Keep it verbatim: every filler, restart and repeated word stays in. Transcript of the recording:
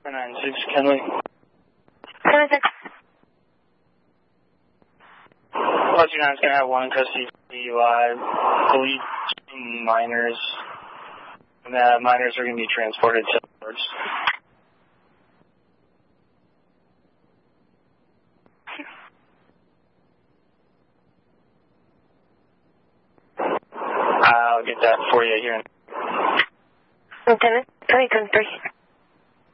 nine six, Kenley. seven six. Plus two nine is going to have one custody D U I. Believe two minors. And the minors are going to be transported to wards. I'll get that for you here. Lieutenant, twenty twenty-three.